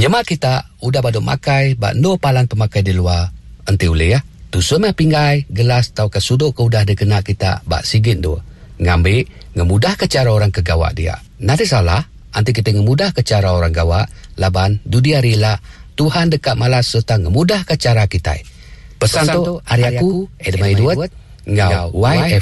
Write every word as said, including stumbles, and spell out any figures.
Nyemak kita udah baduk makai bak no palan pemakai di luar. Enti ule ya. Tu semai pinggai, gelas tau ke sudut ke udah dikena kita bak sigit tu. Ngambil, ngemudah ke cara orang ke gawak dia. Nanti salah, nanti kita ngemudah ke cara orang gawak, laban dudia rila, Tuhan dekat malas serta ngemudah ke cara kita. Pesan, Pesan tu, hari aku, Edmai Duat, ngau Y F